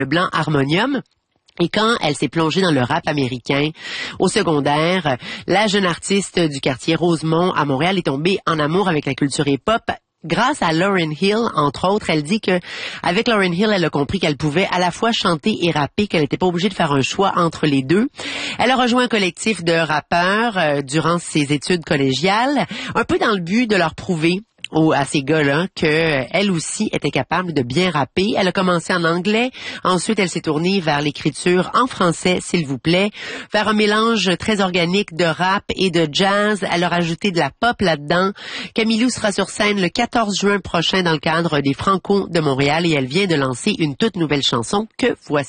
blanc Harmonium. Et quand elle s'est plongée dans le rap américain au secondaire, la jeune artiste du quartier Rosemont à Montréal est tombée en amour avec la culture hip-hop. Grâce à Lauryn Hill, entre autres, elle dit que avec Lauryn Hill, elle a compris qu'elle pouvait à la fois chanter et rapper, qu'elle n'était pas obligée de faire un choix entre les deux. Elle a rejoint un collectif de rappeurs durant ses études collégiales, un peu dans le but de leur prouver à ces gars-là qu'elle aussi était capable de bien rapper. Elle a commencé en anglais, ensuite elle s'est tournée vers l'écriture en français, s'il vous plaît, vers un mélange très organique de rap et de jazz. Elle a rajouté de la pop là-dedans. Camilou sera sur scène le 14 juin prochain dans le cadre des Franco de Montréal et elle vient de lancer une toute nouvelle chanson que voici.